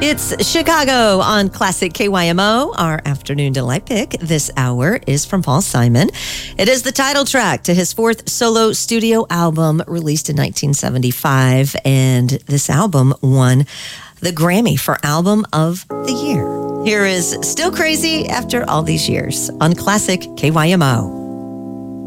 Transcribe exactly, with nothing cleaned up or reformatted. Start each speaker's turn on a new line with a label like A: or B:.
A: It's Chicago on Classic K Y M O. Our afternoon delight pick this hour is from Paul Simon. It is the title track to his fourth solo studio album released in nineteen seventy-five. And this album won the Grammy for Album of the Year. Here is Still Crazy After All These Years on Classic K Y M O.